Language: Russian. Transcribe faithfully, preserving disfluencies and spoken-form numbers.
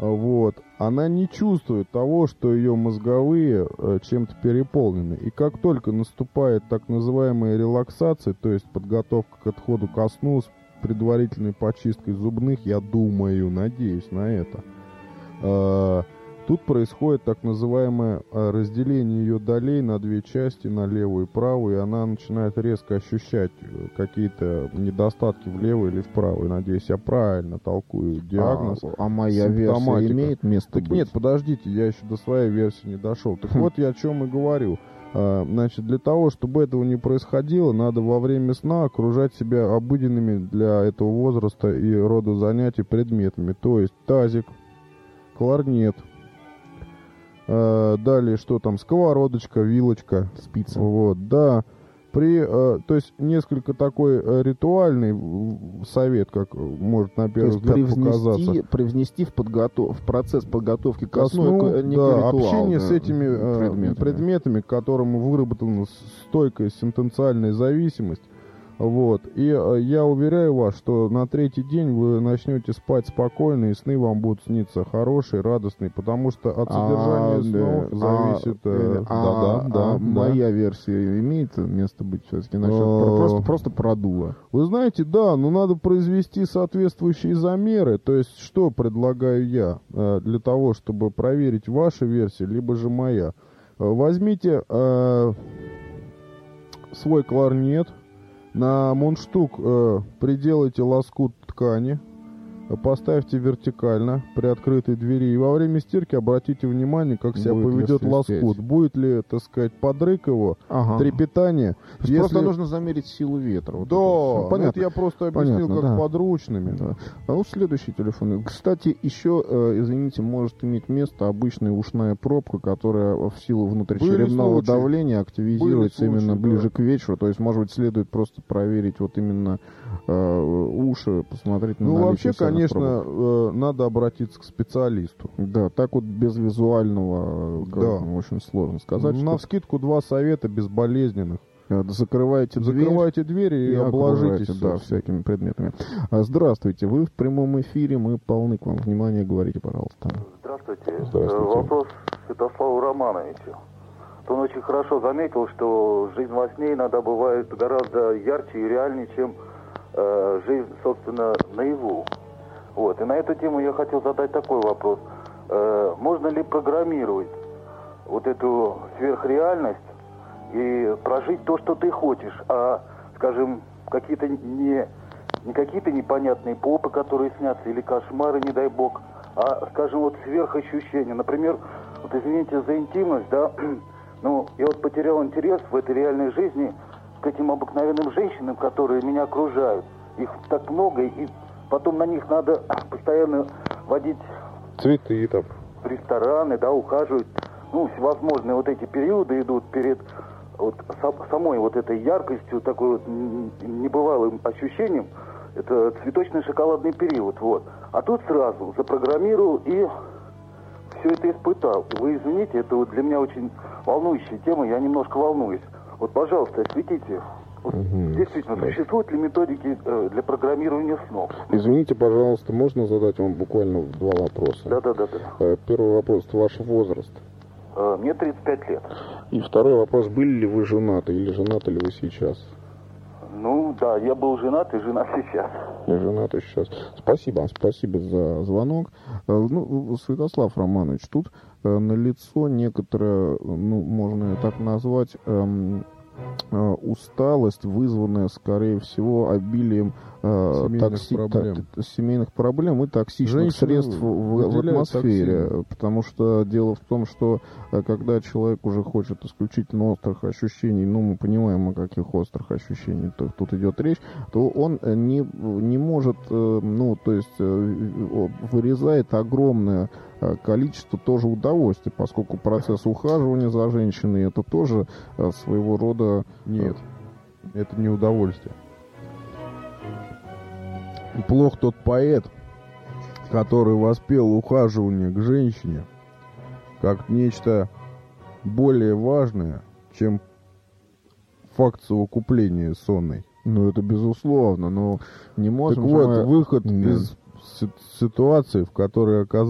Вот, она не чувствует того, что ее мозговые э, чем-то переполнены. И как только наступает так называемая релаксация, то есть подготовка к отходу ко сну с предварительной почисткой зубных, я думаю, надеюсь на это, э, тут происходит так называемое разделение ее долей на две части, на левую и правую, и она начинает резко ощущать какие-то недостатки в левой или в правой. Надеюсь, я правильно толкую диагноз. А, а моя версия имеет место так быть? Нет, подождите, я еще до своей версии не дошел. Так вот, я о чем и говорю. Значит, для того, чтобы этого не происходило, надо во время сна окружать себя обыденными для этого возраста и рода занятий предметами. То есть тазик, кларнет, далее, что там, сковородочка, вилочка, спица. Вот, да. При, то есть, несколько такой ритуальный совет, как может на первый взгляд привнести, показаться. Привнести в, подготов, в процесс подготовки ко сну, сну, некий да, ритуал, общение да, с этими предметами. предметами, к которым выработана стойкая сентенциальная зависимость. Вот. И э, я уверяю вас, что на третий день вы начнете спать спокойно, и сны вам будут сниться хорошие, радостные, потому что от содержания а, снов да, зависит... Э, а, да, да, а, да, а да. Моя версия имеет место быть все-таки насчет А, просто, просто продуло. Вы знаете, да, но надо произвести соответствующие замеры. То есть, что предлагаю я э, для того, чтобы проверить вашу версию, либо же моя. Возьмите э, свой кларнет, на мундштук э, приделайте лоскут ткани, поставьте вертикально при открытой двери, и во время стирки обратите внимание, как себя Будет поведет ли лоскут. Будет ли, так сказать, подрык его, ага. трепетание. Если... Просто нужно замерить силу ветра. Вот да, это понятно. Это я просто объяснил, понятно, как да. подручными. Да. А вот следующий телефон. Кстати, еще, э, извините, может иметь место обычная ушная пробка, которая в силу внутричерепного давления активизируется случаи, именно ближе да. к вечеру. То есть, может быть, следует просто проверить вот именно э, уши, посмотреть на ну, наличие. Ну, вообще, конечно, э, надо обратиться к специалисту. Да, так вот без визуального да. очень сложно сказать. Навскидку что... два совета безболезненных. Закрывайте дверь, Закрывайте двери и, и обложитесь да, всякими предметами. Здравствуйте, вы в прямом эфире, мы полны к вам внимания, говорите, пожалуйста. Здравствуйте. Здравствуйте. Вопрос Святославу Романовичу. Он очень хорошо заметил, что жизнь во сне иногда бывает гораздо ярче и реальнее, чем э, жизнь, собственно, наяву. Вот. И на эту тему я хотел задать такой вопрос. Э, можно ли программировать вот эту сверхреальность и прожить то, что ты хочешь, а, скажем, какие-то не, не какие-то непонятные попы, которые снятся, или кошмары, не дай бог, а, скажем, вот сверхощущения. Например, вот извините за интимность, да, ну, я вот потерял интерес в этой реальной жизни к этим обыкновенным женщинам, которые меня окружают. Их так много, и потом на них надо постоянно водить цветы там, в рестораны, да, ухаживать. Ну, всевозможные вот эти периоды идут перед вот самой вот этой яркостью, такой вот небывалым ощущением. Это цветочный шоколадный период, вот. А тут сразу запрограммировал и все это испытал. Вы извините, это вот для меня очень волнующая тема, я немножко волнуюсь. Вот, пожалуйста, осветите. Вот, угу. Действительно, существуют ли методики э, для программирования снов? Извините, пожалуйста, можно задать вам буквально два вопроса? Да, да, да, да. Первый вопрос, ваш возраст? Э, мне тридцать пять лет. И второй вопрос, были ли вы женаты или женаты ли вы сейчас? Ну, да, я был женат и женат сейчас. И женат и сейчас. Спасибо, спасибо за звонок. Ну, Святослав Романович, тут налицо некоторое, ну, можно так назвать, эм, усталость, вызванная, скорее всего, обилием э, семейных, токси... проблем. Так, семейных проблем и токсичных Женщины средств в, в атмосфере. Токсины. Потому что дело в том, что когда человек уже хочет исключительно острых ощущений, ну, мы понимаем, о каких острых ощущениях тут идет речь, то он не, не может, ну, то есть вырезает огромное количество тоже удовольствия, поскольку процесс ухаживания за женщиной это тоже своего рода... Нет, это не удовольствие. Плох тот поэт, который воспел ухаживание к женщине как нечто более важное, чем факт совокупления сонной. Ну, это безусловно, но не можем... Так вот, мы... выход Нет. из ситуации, в которой оказался